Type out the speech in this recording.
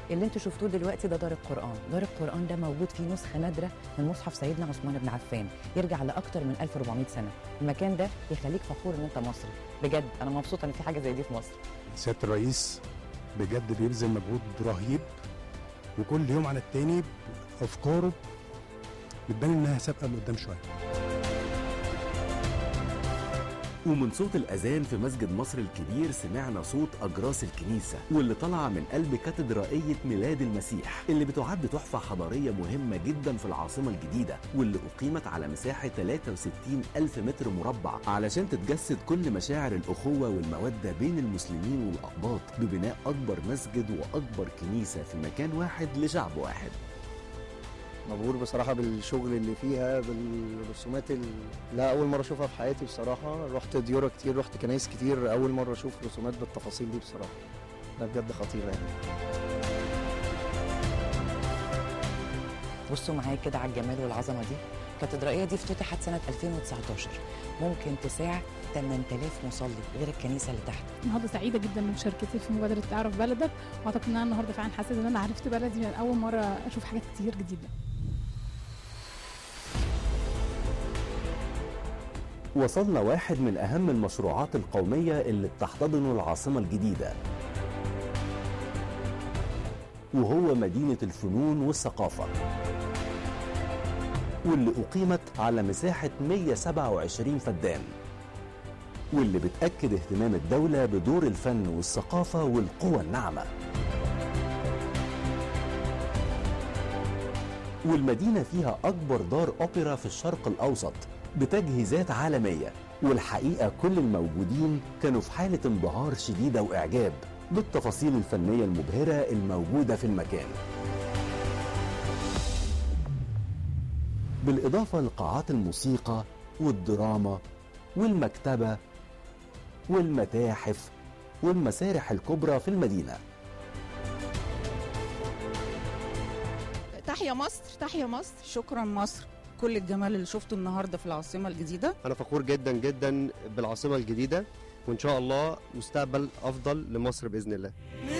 اللي انتوا شفتوه دلوقتي ده دار القرآن. دار القرآن ده موجود فيه نسخة نادرة من مصحف سيدنا عثمان بن عفان، يرجع لأكتر من 1400 سنة. المكان ده يخليك فخور ان انت مصري بجد. انا مبسوطة ان في حاجة زي دي في مصر. سيادة الرئيس بجد بيبذل مجهود رهيب، وكل يوم عن التاني افكاره بتبان انها سابقة لقدام شوية. ومن صوت الأذان في مسجد مصر الكبير سمعنا صوت أجراس الكنيسة واللي طلع من قلب كاتدرائية ميلاد المسيح اللي بتعد تحفة حضارية مهمة جدا في العاصمة الجديدة، واللي أقيمت على مساحة 63 ألف متر مربع علشان تتجسد كل مشاعر الأخوة والمودة بين المسلمين والأقباط ببناء أكبر مسجد وأكبر كنيسة في مكان واحد لشعب واحد. مبهور بصراحة بالشغل اللي فيها، بالرسومات لا أول مرة أشوفها في حياتي بصراحة. رحت ديورة كتير، رحت كنايس كتير، أول مرة أشوف رسومات بالتفاصيل دي بصراحة. ده بجد خطير يعني. بصوا معايا كده على الجمال والعظمة دي. الكاتدرائية دي افتتحت سنة 2019، ممكن تساع 8000 مصلي غير الكنيسة اللي تحت. النهارده سعيدة جدا بمشاركتي في مبادرة تعرف بلدك، واعتقد ان انا النهارده فعلا حاسة ان انا عرفت بلدي من أول مرة أشوف حاجات كتير جديدة. وصلنا واحد من أهم المشروعات القومية اللي بتحتضنه العاصمة الجديدة، وهو مدينة الفنون والثقافة، واللي أقيمت على مساحة 127 فدان، واللي بتأكد اهتمام الدولة بدور الفن والثقافة والقوى الناعمة. والمدينة فيها أكبر دار أوبرا في الشرق الأوسط بتجهيزات عالمية، والحقيقة كل الموجودين كانوا في حالة انبهار شديدة وإعجاب بالتفاصيل الفنية المبهرة الموجودة في المكان، بالإضافة لقاعات الموسيقى والدراما والمكتبة والمتاحف والمسارح الكبرى في المدينة. تحيا مصر، تحيا مصر، شكرا مصر. كل الجمال اللي شفته النهارده في العاصمة الجديدة. أنا فخور جدا جدا بالعاصمة الجديدة، وإن شاء الله مستقبل أفضل لمصر بإذن الله.